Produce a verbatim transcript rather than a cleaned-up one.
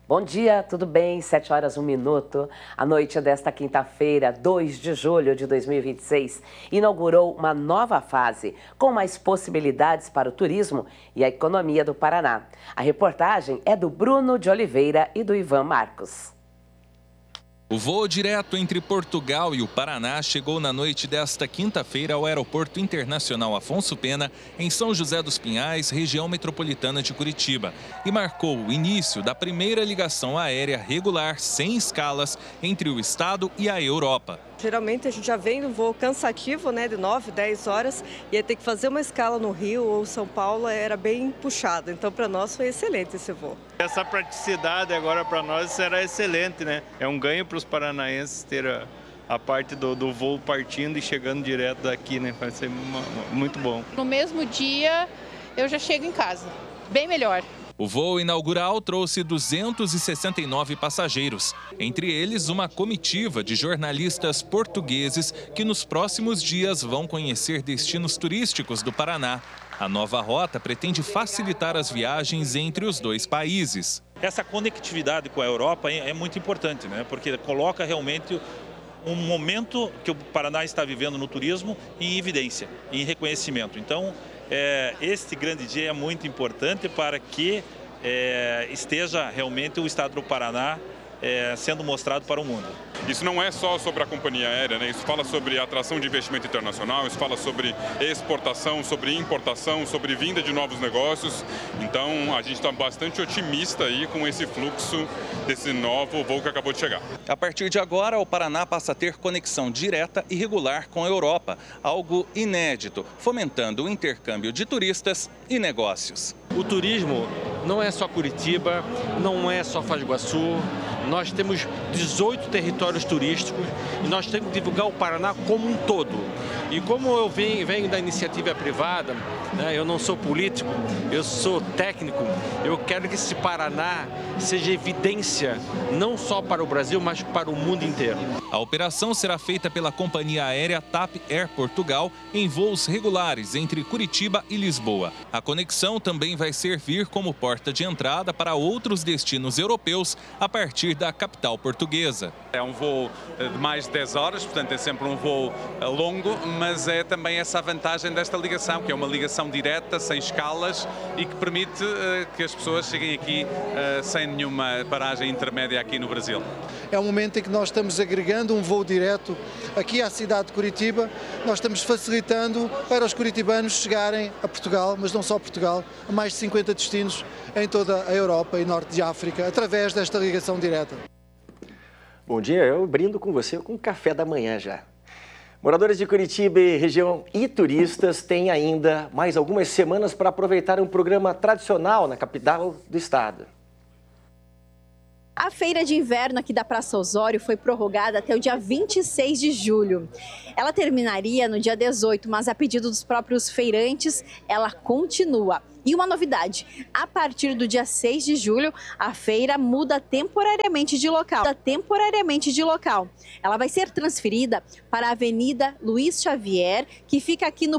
Bom dia, tudo bem? sete horas, um minuto. A noite desta quinta-feira, dois de julho de dois mil e vinte e seis, inaugurou uma nova fase, com mais possibilidades para o turismo e a economia do Paraná. A reportagem é do Bruno de Oliveira e do Ivan Marcos. O voo direto entre Portugal e o Paraná chegou na noite desta quinta-feira ao Aeroporto Internacional Afonso Pena, em São José dos Pinhais, região metropolitana de Curitiba, e marcou o início da primeira ligação aérea regular sem escalas entre o estado e a Europa. Geralmente a gente já vem no voo cansativo, né, de nove, dez horas, e aí ter que fazer uma escala no Rio ou São Paulo era bem puxado. Então, para nós foi excelente esse voo. Essa praticidade agora para nós será excelente, né? É um ganho para os paranaenses ter a, a parte do, do voo partindo e chegando direto daqui, né? Vai ser uma, muito bom. No mesmo dia eu já chego em casa, bem melhor. O voo inaugural trouxe duzentos e sessenta e nove passageiros, entre eles uma comitiva de jornalistas portugueses que nos próximos dias vão conhecer destinos turísticos do Paraná. A nova rota pretende facilitar as viagens entre os dois países. Essa conectividade com a Europa é muito importante, né? Porque coloca realmente um momento que o Paraná está vivendo no turismo em evidência, em reconhecimento. Então, É, este grande dia é muito importante para que é, esteja realmente o estado do Paraná é, sendo mostrado para o mundo. Isso não é só sobre a companhia aérea, né? Isso fala sobre atração de investimento internacional, isso fala sobre exportação, sobre importação, sobre vinda de novos negócios. Então a gente está bastante otimista aí com esse fluxo desse novo voo que acabou de chegar. A partir de agora, o Paraná passa a ter conexão direta e regular com a Europa, algo inédito, fomentando o intercâmbio de turistas e negócios. O turismo não é só Curitiba, não é só Foz do Iguaçu. Nós temos dezoito territórios turísticos e nós temos que divulgar o Paraná como um todo. E como eu venho, venho da iniciativa privada, né, eu não sou político, eu sou técnico, eu quero que esse Paraná seja evidência não só para o Brasil, mas para o mundo inteiro. A operação será feita pela companhia aérea TAP Air Portugal em voos regulares entre Curitiba e Lisboa. A conexão também vai servir como porta de entrada para outros destinos europeus a partir da capital portuguesa. É um voo de mais de dez horas, portanto é sempre um voo longo, mas é também essa a vantagem desta ligação, que é uma ligação direta, sem escalas e que permite uh, que as pessoas cheguem aqui uh, sem nenhuma paragem intermédia aqui no Brasil. É um momento em que nós estamos agregando um voo direto aqui à cidade de Curitiba, nós estamos facilitando para os curitibanos chegarem a Portugal, mas não só a Portugal, a mais de cinquenta destinos em toda a Europa e norte de África, através desta ligação direta. Bom dia, eu brindo com você com café da manhã já. Moradores de Curitiba e região e turistas têm ainda mais algumas semanas para aproveitar um programa tradicional na capital do estado. A feira de inverno aqui da Praça Osório foi prorrogada até o dia vinte e seis de julho. Ela terminaria no dia dezoito, mas a pedido dos próprios feirantes, ela continua. E uma novidade, a partir do dia seis de julho, a feira muda temporariamente de local. Muda temporariamente de local. Ela vai ser transferida para a Avenida Luiz Xavier, que fica aqui no